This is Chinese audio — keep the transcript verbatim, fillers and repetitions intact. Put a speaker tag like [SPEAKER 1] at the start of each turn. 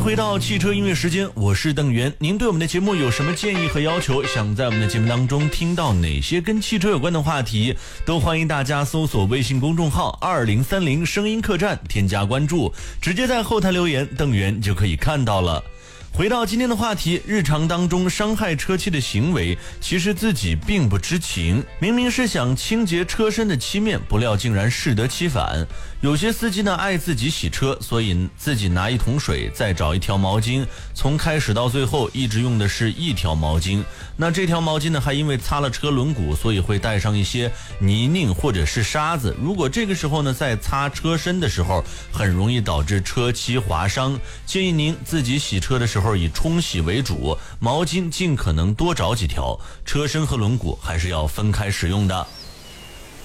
[SPEAKER 1] 回到汽车音乐时间，我是邓源。您对我们的节目有什么建议和要求？想在我们的节目当中听到哪些跟汽车有关的话题，都欢迎大家搜索微信公众号二零三零声音客栈，添加关注，直接在后台留言，邓源就可以看到了。回到今天的话题，日常当中伤害车漆的行为，其实自己并不知情，明明是想清洁车身的漆面，不料竟然适得其反。有些司机呢爱自己洗车，所以自己拿一桶水，再找一条毛巾，从开始到最后一直用的是一条毛巾。那这条毛巾呢还因为擦了车轮毂，所以会带上一些泥泞或者是沙子。如果这个时候呢在擦车身的时候，很容易导致车漆划伤。建议您自己洗车的时候以冲洗为主，毛巾尽可能多找几条，车身和轮毂还是要分开使用的。